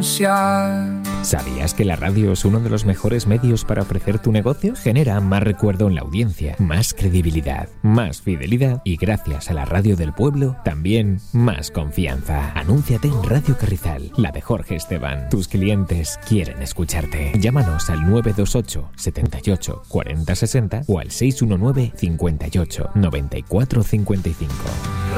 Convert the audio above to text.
pronunciar. ¿Sabías que la radio es uno de los mejores medios para ofrecer tu negocio? Genera más recuerdo en la audiencia, más credibilidad, más fidelidad y gracias a la radio del pueblo, también más confianza. Anúnciate en Radio Carrizal, la de Jorge Esteban. Tus clientes quieren escucharte. Llámanos al 928 78 40 60 o al 619 58 94 55.